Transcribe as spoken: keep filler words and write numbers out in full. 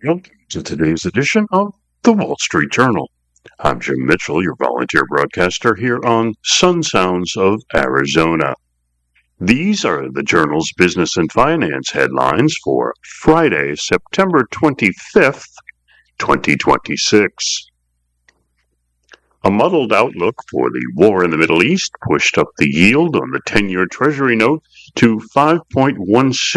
Welcome to today's edition of the Wall Street Journal. I'm Jim Mitchell, your volunteer broadcaster here on Sun Sounds of Arizona. These are the Journal's business and finance headlines for Friday, September twenty-fifth, twenty twenty-six. A muddled outlook for the war in the Middle East pushed up the yield on the ten-year Treasury note to five point one six